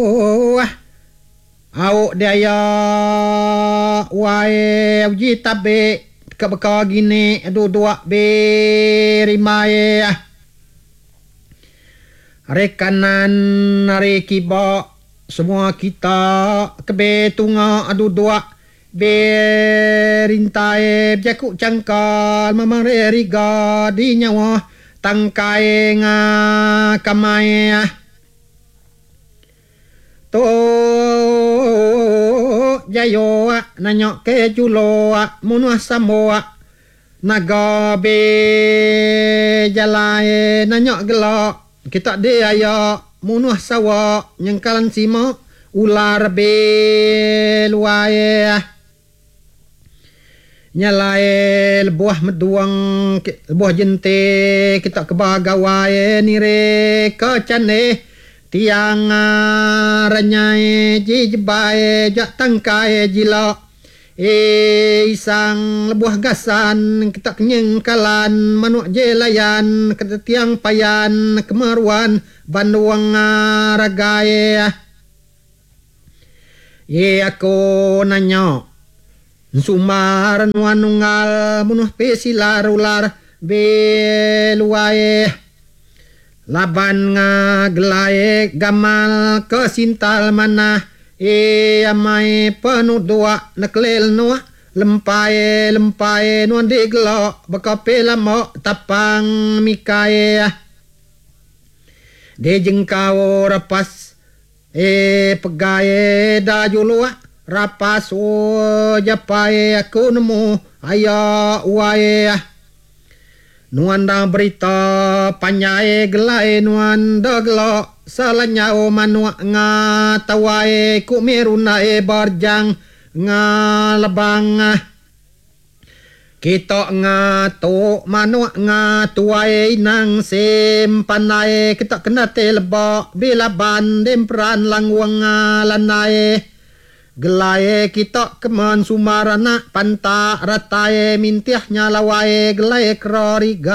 Awak dia wae uji tabe ka gini dua berimai rekanan hari kiba semua kita kebetunga dua berintai jakuk cangkal mamang riga di nyawa tangkai nga kamai to jayo nanyok ke julo munua samoa naga be jalai nanyok gelo kita dia ya munua sawa nyengkalan simo ular be luae nyalae buah meduang buah jente kita kebagawai nire kecane tiang ranyai jibae jak tangkai jila isang lebuah gasan kita kenyengkalan manuk jelayan ke tiang payan kemeruan banduang ragai aku nanya sumar nuanungal munuh pesilar ular beluae laban nga gelai gamal kesintal mana amai penuh dua neklel nuah lempai nuan digelo bakape lamo tapang mikai de jengkau rapas pegai da julua rapas japai aku nemu aya uae nuan da berita panyai gelai nuan da gelo salanya o manua nga tawai ku meruna barjang nga labang kita nga to manua nga tuai nang sempanai kita kena teleba bilaban dempran langwang lanai gelai kita keman sumarana panta ratai mintiah nyalawai gelai kroriga